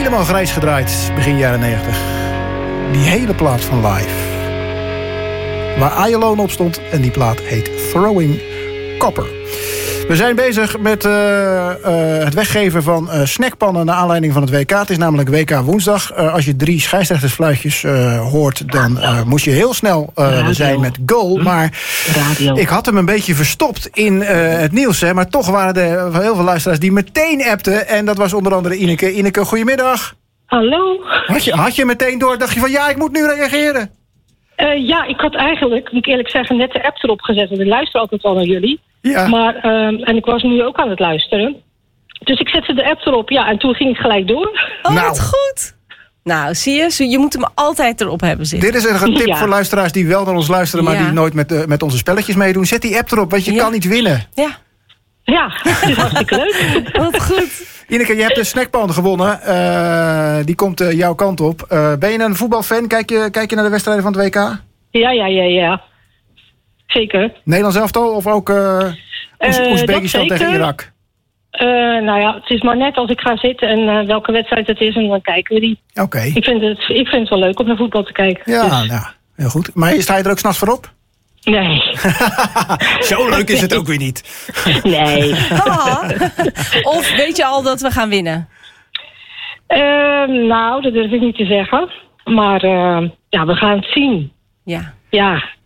helemaal grijs gedraaid, begin jaren 90. Die hele plaat van Live. Waar I Alone op stond en die plaat heet Throwing Copper. We zijn bezig met het weggeven van snackpannen naar aanleiding van het WK. Het is namelijk WK woensdag. Als je 3 scheidsrechtersfluitjes hoort, dan moest je heel snel zijn met goal. Maar ik had hem een beetje verstopt in het nieuws. Hè, maar toch waren er heel veel luisteraars die meteen appten. En dat was onder andere Ineke. Ineke, goedemiddag. Hallo. Had je meteen door? Dacht je van ja, ik moet nu reageren? Ja, ik had eigenlijk, moet ik eerlijk zeggen, net de app erop gezet. Want ik luister altijd al naar jullie. Ja. Maar, en ik was nu ook aan het luisteren. Dus ik zette de app erop, ja, en toen ging het gelijk door. Oh, wat goed. Nou, zie je moet hem altijd erop hebben zitten. Dit is een tip voor luisteraars die wel naar ons luisteren, maar die nooit met onze spelletjes meedoen. Zet die app erop, want je kan niet winnen. Ja, het is hartstikke leuk. Wat goed. Ineke, je hebt de snackpan gewonnen. Die komt jouw kant op. Ben je een voetbalfan? Kijk je naar de wedstrijden van het WK? Ja. Zeker. Nederlands elftal of ook Oezbekistan tegen Irak? Nou ja, het is maar net als ik ga zitten en welke wedstrijd het is en dan kijken we die. Oké. Ik vind het wel leuk om naar voetbal te kijken. Ja, dus. Nou, heel goed. Maar sta je er ook 's nachts voor op? Nee. Zo leuk is het ook weer niet. Nee. Of weet je al dat we gaan winnen? Nou, dat durf ik niet te zeggen. Maar ja, we gaan het zien. Ja. Ja,